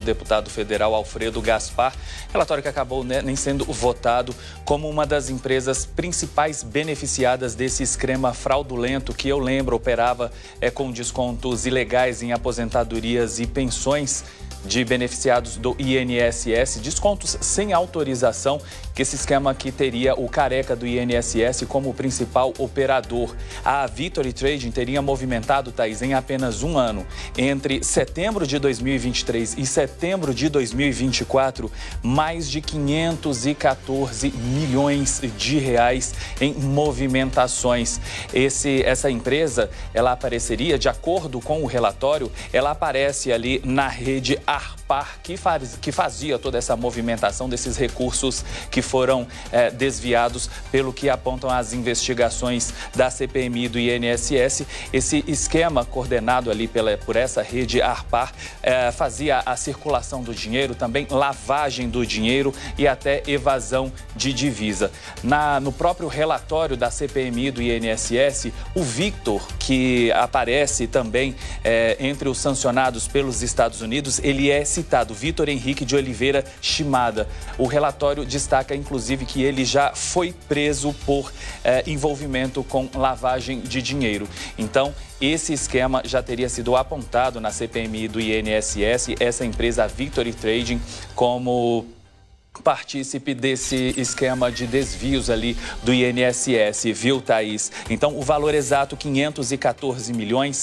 deputado federal Alfredo Gaspar, relatório que acabou nem sendo votado como uma das empresas principais beneficiadas desse esquema fraudulento que, eu lembro, operava com descontos ilegais em aposentadorias e pensões de beneficiados do INSS, descontos sem autorização, que esse esquema aqui teria o careca do INSS como principal operador. A Victory Trading teria movimentado, Thaís, em apenas um ano, entre setembro de 2023 e setembro de 2024, mais de 514 milhões de reais em movimentações. Essa empresa, ela apareceria, de acordo com o relatório, ela aparece ali na rede Arpar, que fazia toda essa movimentação desses recursos que foram desviados, pelo que apontam as investigações da CPMI e do INSS. Esse esquema coordenado ali por essa rede Arpar fazia a circulação do dinheiro, também lavagem do dinheiro e até evasão de divisa. No próprio relatório da CPMI e do INSS, o Victor, que aparece também entre os sancionados pelos Estados Unidos, ele é citado, Vitor Henrique de Oliveira Shimada. O relatório destaca, inclusive, que ele já foi preso por envolvimento com lavagem de dinheiro. Então, esse esquema já teria sido apontado na CPMI do INSS, essa empresa, a Victory Trading, como partícipe desse esquema de desvios ali do INSS, viu, Thaís? Então, o valor exato, 514 milhões,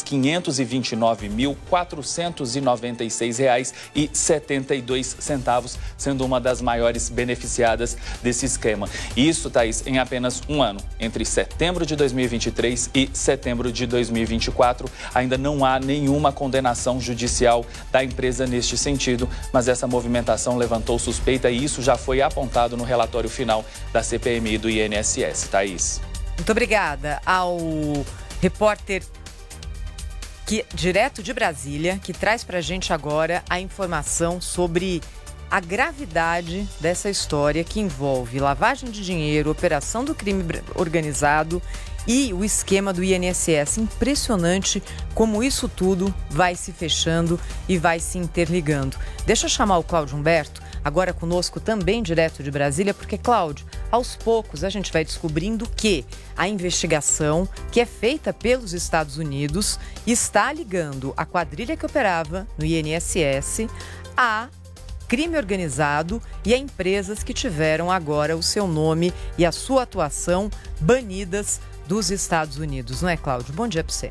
529.496 reais e 72 centavos, sendo uma das maiores beneficiadas desse esquema. Isso, Thaís, em apenas um ano, entre setembro de 2023 e setembro de 2024. Ainda não há nenhuma condenação judicial da empresa neste sentido, mas essa movimentação levantou suspeita e isso já foi apontado no relatório final da CPMI do INSS. Thaís. Muito obrigada ao repórter direto de Brasília, que traz para a gente agora a informação sobre a gravidade dessa história que envolve lavagem de dinheiro, operação do crime organizado e o esquema do INSS. Impressionante como isso tudo vai se fechando e vai se interligando. Deixa eu chamar o Cláudio Humberto, agora conosco também direto de Brasília, porque, Cláudio, aos poucos a gente vai descobrindo que a investigação que é feita pelos Estados Unidos está ligando a quadrilha que operava no INSS a crime organizado e a empresas que tiveram agora o seu nome e a sua atuação banidas dos Estados Unidos. Não é, Cláudio? Bom dia para você.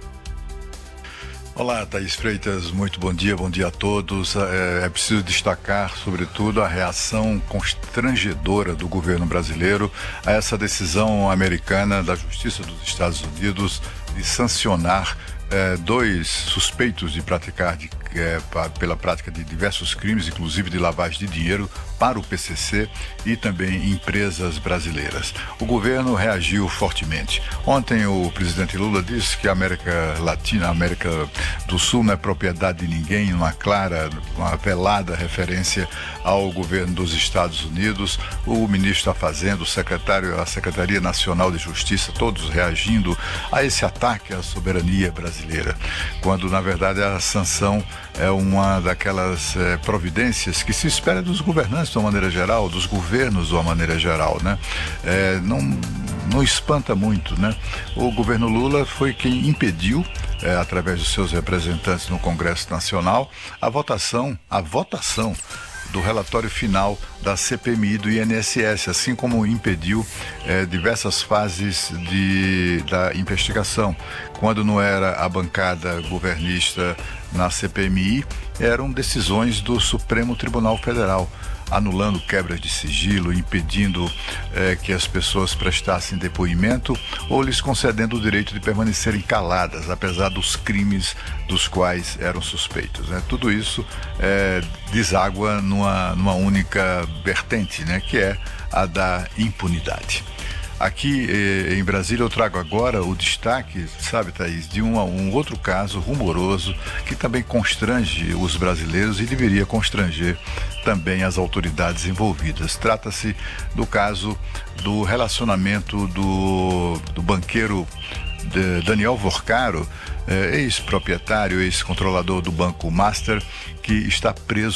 Olá, Thaís Freitas, muito bom dia a todos. É preciso destacar, sobretudo, a reação constrangedora do governo brasileiro a essa decisão americana da Justiça dos Estados Unidos de sancionar dois suspeitos de praticar pela prática de diversos crimes, inclusive de lavagem de dinheiro, para o PCC e também empresas brasileiras. O governo reagiu fortemente. Ontem o presidente Lula disse que a América Latina, a América do Sul não é propriedade de ninguém, uma velada referência ao governo dos Estados Unidos. O ministro da Fazenda, a Secretaria Nacional de Justiça, todos reagindo a esse ataque à soberania brasileira, quando na verdade a sanção é uma daquelas providências que se espera dos governantes de uma maneira geral, dos governos de uma maneira geral, né? Não espanta muito, né? O governo Lula foi quem impediu, através dos seus representantes no Congresso Nacional, a votação do relatório final da CPMI do INSS, assim como impediu diversas fases da investigação. Quando não era a bancada governista na CPMI, eram decisões do Supremo Tribunal Federal, anulando quebras de sigilo, impedindo que as pessoas prestassem depoimento ou lhes concedendo o direito de permanecerem caladas, apesar dos crimes dos quais eram suspeitos, né? Tudo isso deságua numa única vertente, né? Que é a da impunidade. Aqui em Brasília eu trago agora o destaque, sabe, Thaís, de um outro caso rumoroso que também constrange os brasileiros e deveria constranger também as autoridades envolvidas. Trata-se do caso do relacionamento do banqueiro Daniel Vorcaro, ex-proprietário, ex-controlador do Banco Master, que está preso